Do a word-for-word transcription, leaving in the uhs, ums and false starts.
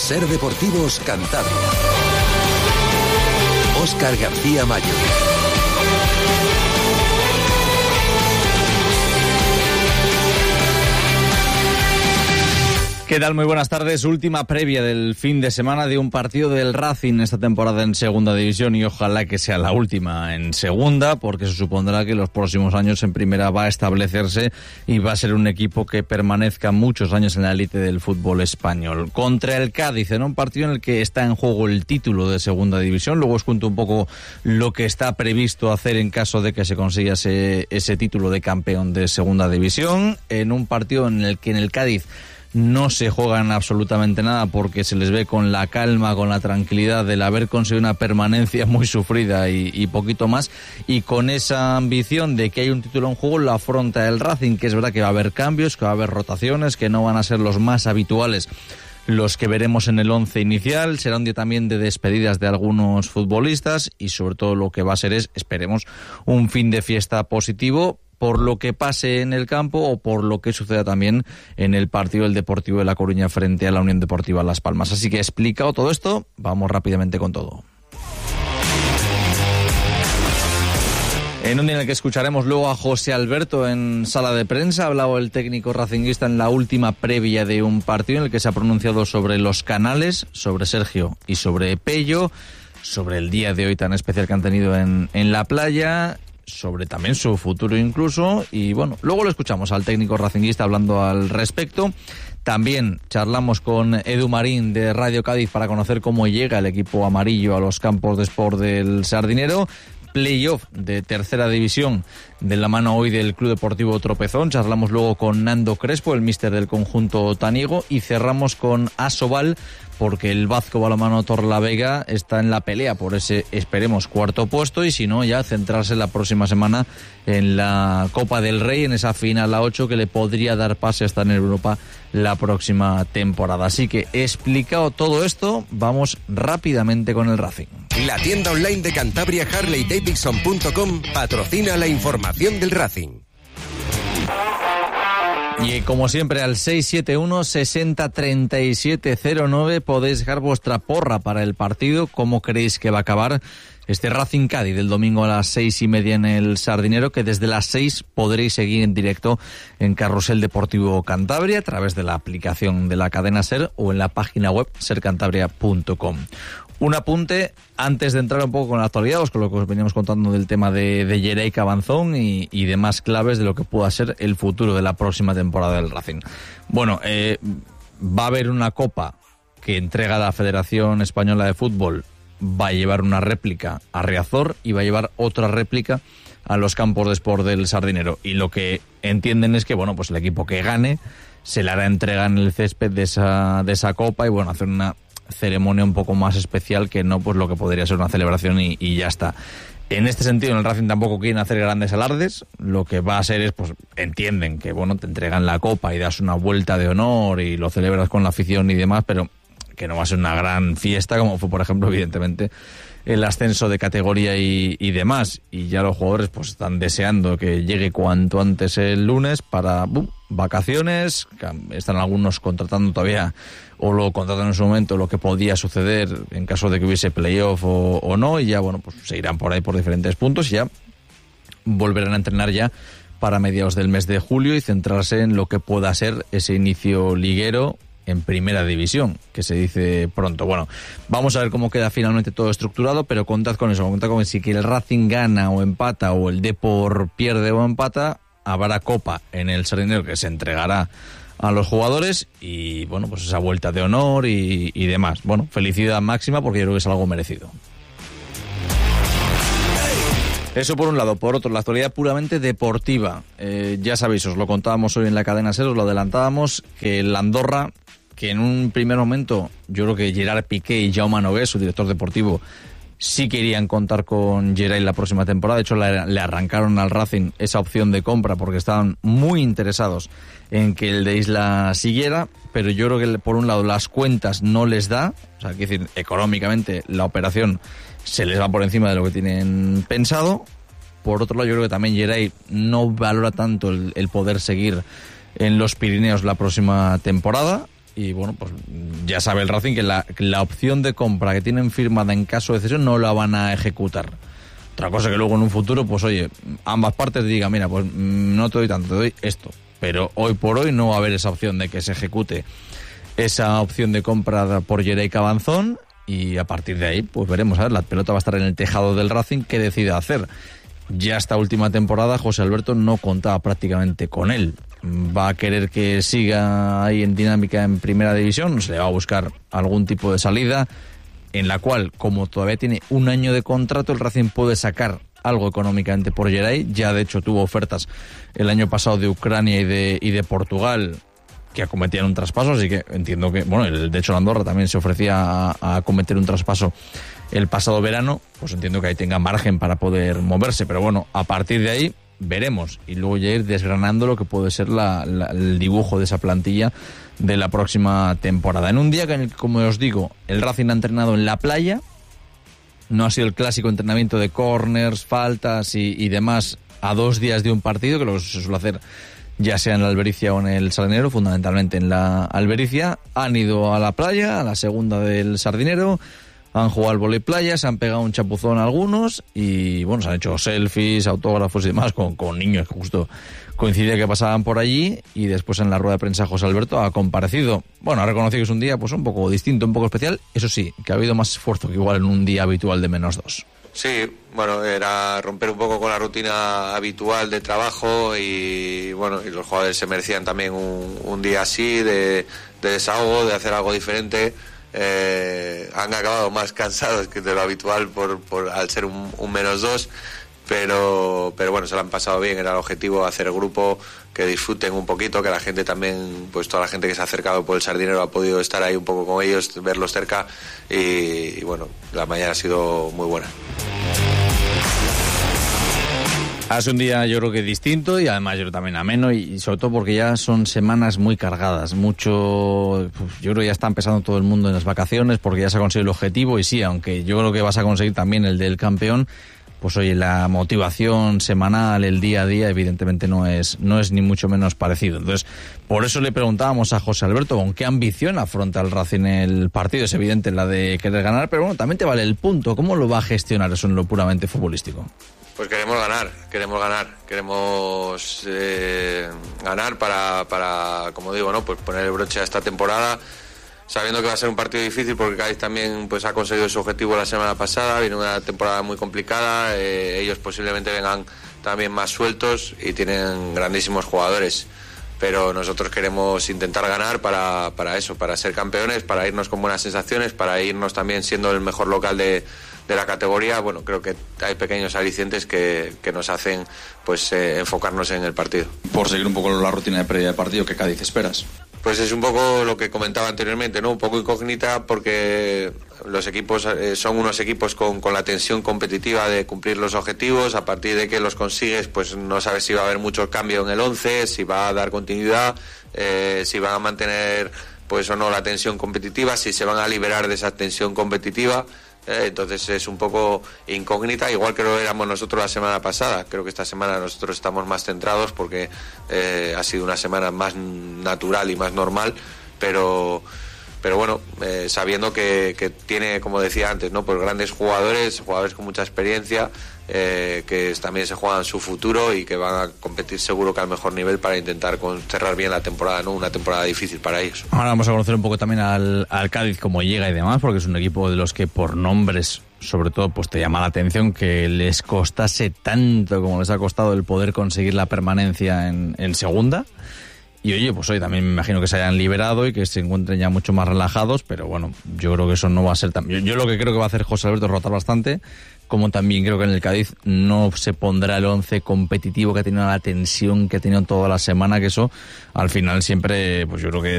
Ser Deportivos Cantabria. Óscar García Mayo. ¿Qué tal? Muy buenas tardes. Última previa del fin de semana de un partido del Racing esta temporada en Segunda División, y ojalá que sea la última en Segunda, porque se supondrá que los próximos años en Primera va a establecerse y va a ser un equipo que permanezca muchos años en la élite del fútbol español. Contra el Cádiz, en un partido en el que está en juego el título de Segunda División. Luego os cuento un poco lo que está previsto hacer en caso de que se consiga ese, ese título de campeón de Segunda División. En un partido en el que en el Cádiz no se juegan absolutamente nada, porque se les ve con la calma, con la tranquilidad del haber conseguido una permanencia muy sufrida y, y poquito más, y con esa ambición de que hay un título en juego lo afronta el Racing, que es verdad que va a haber cambios, que va a haber rotaciones, que no van a ser los más habituales los que veremos en el once inicial. Será un día también de despedidas de algunos futbolistas, y sobre todo lo que va a ser es, esperemos, un fin de fiesta positivo, por lo que pase en el campo o por lo que suceda también en el partido del Deportivo de La Coruña frente a la Unión Deportiva Las Palmas. Así que explicado todo esto, vamos rápidamente con todo. En un día en el que escucharemos luego a José Alberto en sala de prensa, ha hablado el técnico racinguista en la última previa de un partido en el que se ha pronunciado sobre los canales, sobre Sergio y sobre Pello, sobre el día de hoy tan especial que han tenido en, en la playa, sobre también su futuro incluso, y bueno, luego lo escuchamos al técnico racinguista hablando al respecto. También charlamos con Edu Marín de Radio Cádiz para conocer cómo llega el equipo amarillo a los campos de sport del Sardinero. Playoff de tercera división de la mano hoy del Club Deportivo Tropezón. Charlamos luego con Nando Crespo, el míster del conjunto taniego, y cerramos con Asobal, porque el Vasco Balonmano Torlavega está en la pelea por ese, esperemos, cuarto puesto, y si no, ya centrarse la próxima semana en la Copa del Rey, en esa final a ocho que le podría dar pase a estar en Europa la próxima temporada. Así que, explicado todo esto, vamos rápidamente con el Racing. La tienda online de Cantabria, Harley Davidson punto com, patrocina la información del Racing. Y como siempre, al seis siete uno, sesenta, treinta y siete cero nueve podéis dejar vuestra porra para el partido. ¿Cómo creéis que va a acabar este Racing Cádiz del domingo a las seis y media en el Sardinero, que desde las seis podréis seguir en directo en Carrusel Deportivo Cantabria a través de la aplicación de la cadena SER o en la página web ser cantabria punto com? Un apunte antes de entrar un poco con la actualidad, con lo que os veníamos contando del tema de, de Yeray Cabanzón y, y demás claves de lo que pueda ser el futuro de la próxima temporada del Racing. Bueno, eh, va a haber una copa que entrega la Federación Española de Fútbol, va a llevar una réplica a Riazor y va a llevar otra réplica a los campos de sport del Sardinero. Y lo que entienden es que, bueno, pues el equipo que gane se le hará entrega en el césped de esa, de esa copa y, bueno, hacer una ceremonia un poco más especial que no pues lo que podría ser una celebración y, y ya está. En este sentido, en el Racing tampoco quieren hacer grandes alardes. Lo que va a ser es, pues, entienden que, bueno, te entregan la copa y das una vuelta de honor y lo celebras con la afición y demás, pero que no va a ser una gran fiesta, como fue, por ejemplo, evidentemente, el ascenso de categoría y, y demás. Y ya los jugadores pues están deseando que llegue cuanto antes el lunes para ¡bum!, vacaciones. Están algunos contratando todavía, o lo contratan en su momento, lo que podía suceder en caso de que hubiese playoff o, o no, y ya, bueno, pues se irán por ahí por diferentes puntos y ya volverán a entrenar ya para mediados del mes de julio y centrarse en lo que pueda ser ese inicio liguero en primera división, que se dice pronto. Bueno, vamos a ver cómo queda finalmente todo estructurado, pero contad con eso, contad con que si el Racing gana o empata o el Depor pierde o empata, habrá copa en el Sardinero que se entregará a los jugadores y, bueno, pues esa vuelta de honor y, y demás. Bueno, felicidad máxima porque yo creo que es algo merecido. Eso por un lado. Por otro, la actualidad puramente deportiva. Eh, ya sabéis, os lo contábamos hoy en la cadena SER, os lo adelantábamos, que el Andorra, que en un primer momento yo creo que Gerard Piqué y Jaume Nogués, su director deportivo, sí querían contar con Geray la próxima temporada. De hecho, le, le arrancaron al Racing esa opción de compra porque estaban muy interesados en que el de Isla siguiera, pero yo creo que por un lado las cuentas no les da, o sea, quiero decir, económicamente la operación se les va por encima de lo que tienen pensado. Por otro lado, yo creo que también Geray no valora tanto el, el poder seguir en los Pirineos la próxima temporada y bueno, pues ya sabe el Racing que la, la opción de compra que tienen firmada en caso de cesión no la van a ejecutar. Otra cosa que luego en un futuro, pues oye, ambas partes digan, mira, pues no te doy tanto, te doy esto. Pero hoy por hoy no va a haber esa opción de que se ejecute esa opción de compra por Yerey Cabanzón, y a partir de ahí, pues veremos, a ver, la pelota va a estar en el tejado del Racing, ¿qué decide hacer? Ya esta última temporada José Alberto no contaba prácticamente con él. Va a querer que siga ahí en dinámica en primera división, se le va a buscar algún tipo de salida en la cual, como todavía tiene un año de contrato, el Racing puede sacar algo económicamente por Yerey. Ya de hecho tuvo ofertas el año pasado de Ucrania y de, y de Portugal que acometían un traspaso, así que entiendo que, bueno, el, de hecho la Andorra también se ofrecía a, a acometer un traspaso el pasado verano, pues entiendo que ahí tenga margen para poder moverse, pero bueno, a partir de ahí veremos, y luego ya ir desgranando lo que puede ser la, la, el dibujo de esa plantilla de la próxima temporada. En un día que, en el que, como os digo, el Racing ha entrenado en la playa, no ha sido el clásico entrenamiento de corners, faltas y, y demás a dos días de un partido, que lo se suele hacer ya sea en la Albericia o en el Sardinero, fundamentalmente en la Albericia. Han ido a la playa, a la segunda del Sardinero, han jugado al vóley playa, se han pegado un chapuzón algunos y bueno, se han hecho selfies, autógrafos y demás con, con niños que justo coincidía que pasaban por allí, y después en la rueda de prensa José Alberto ha comparecido. Bueno, ha reconocido que es un día pues un poco distinto, un poco especial, eso sí, que ha habido más esfuerzo que igual en un día habitual de menos dos. Sí, bueno, era romper un poco con la rutina habitual de trabajo y bueno, y los jugadores se merecían también un, un día así de, de desahogo, de hacer algo diferente. Eh, han acabado más cansados que de lo habitual por, por al ser un, un menos dos, pero pero bueno, se lo han pasado bien. Era el objetivo, hacer el grupo, que disfruten un poquito, que la gente también, pues toda la gente que se ha acercado por el Sardinero ha podido estar ahí un poco con ellos, verlos cerca, y, y bueno, la mañana ha sido muy buena. Hace un día yo creo que distinto, y además yo creo también ameno, y sobre todo porque ya son semanas muy cargadas, mucho, pues yo creo que ya está empezando todo el mundo en las vacaciones porque ya se ha conseguido el objetivo, y sí, aunque yo creo que vas a conseguir también el del campeón, pues oye, la motivación semanal, el día a día, evidentemente no es, no es ni mucho menos parecido. Entonces, por eso le preguntábamos a José Alberto con qué ambición afronta el Racing el partido. Es evidente la de querer ganar, pero bueno, también te vale el punto. ¿Cómo lo va a gestionar eso en lo puramente futbolístico? Pues queremos ganar, queremos ganar, queremos eh, ganar para, para, como digo, no, pues poner el broche a esta temporada, sabiendo que va a ser un partido difícil porque Cádiz también pues ha conseguido su objetivo la semana pasada. Viene una temporada muy complicada, eh, ellos posiblemente vengan también más sueltos y tienen grandísimos jugadores, pero nosotros queremos intentar ganar para, para eso, para ser campeones, para irnos con buenas sensaciones, para irnos también siendo el mejor local de de la categoría. Bueno, creo que hay pequeños alicientes que, que nos hacen pues eh, enfocarnos en el partido. Por seguir un poco la rutina de previa de partido, ¿qué Cádiz esperas? Pues es un poco lo que comentaba anteriormente, ¿no? Un poco incógnita porque los equipos eh, son unos equipos con, con la tensión competitiva de cumplir los objetivos. A partir de que los consigues, pues no sabes si va a haber mucho cambio en el once, si va a dar continuidad, eh, si van a mantener pues o no la tensión competitiva, si se van a liberar de esa tensión competitiva. Eh, entonces es un poco incógnita, igual que lo éramos nosotros la semana pasada. Creo que esta semana nosotros estamos más centrados porque eh, ha sido una semana más natural y más normal, pero pero bueno, eh, sabiendo que, que tiene, como decía antes, ¿no? Pues grandes jugadores, jugadores con mucha experiencia, eh, que también se juegan su futuro y que van a competir seguro que al mejor nivel para intentar con, cerrar bien la temporada, ¿no? Una temporada difícil para ellos. Ahora vamos a conocer un poco también al, al Cádiz, cómo llega y demás, porque es un equipo de los que por nombres, sobre todo, pues te llama la atención que les costase tanto como les ha costado el poder conseguir la permanencia en, en segunda. Y oye, pues hoy también me imagino que se hayan liberado y que se encuentren ya mucho más relajados, pero bueno, yo creo que eso no va a ser tan... Yo, yo lo que creo que va a hacer José Alberto es rotar bastante, como también creo que en el Cádiz no se pondrá el once competitivo que ha tenido, la tensión que ha tenido toda la semana, que eso al final siempre, pues yo creo que